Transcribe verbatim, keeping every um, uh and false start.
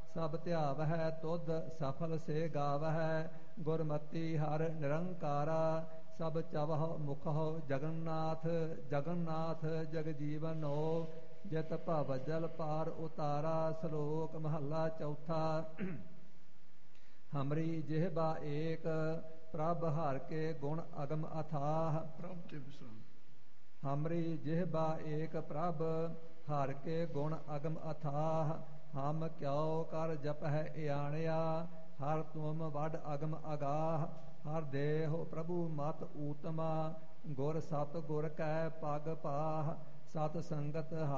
ਸਭ ਧਿਆਵਹਿ ਤੁਧ ਸਫਲ ਸੇ ਗਾਵਹਿ। ਗੁਰਮਤੀ ਹਰਿ ਨਿਰੰਕਾਰਾ ਸਭ ਚਵਹ ਮੁਖਹੁ ਜਗਨਨਾਥ। ਜਗਨਨਾਥ ਜਗ ਜੀਵਨੋ ਜਿਤ ਭਵ ਜਲ ਪਾਰ ਉਤਾਰਾ। ਸ਼ਲੋਕ ਮਹੱਲਾ ਚੌਥਾ। ਹਮਰੀ ਜਿਹਬਾ ਏਕ ਪ੍ਰਭ ਹਰਿ ਕੇ ਗੁਣ ਅਗਮ ਅਥਾਹ। ਪ੍ਰਭ ਤੇ ਵਿਸਰਾਮ। ਹਮਰੀ ਜਿਹਬਾ ਏਕ ਪ੍ਰਭ ਹਰਿ ਕੇ ਗੁਣ ਅਗਮ ਅਥਾਹ। ਹਮ ਕਿਉ ਕਰ ਜਪਹਿ ਇਆਣਿਆ ਹਰ ਤੁਮ ਵੱਡ ਅਗਮ ਅਗਾਹ। ਹਰ ਦੇਹੁ ਪ੍ਰਭੂ ਮਤ ਊਤਮਾ ਗੁਰ ਸਤ ਗੁਰ ਕੈ ਪਗ ਪਾਹ। ਸਤ ਸੰਗਤ